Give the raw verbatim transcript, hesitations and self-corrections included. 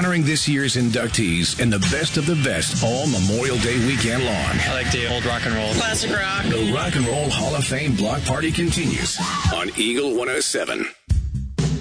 honoring this year's inductees in the best of the best all Memorial Day weekend long. I like the old rock and roll. Classic rock. The Rock and Roll Hall of Fame block party continues on Eagle one oh seven.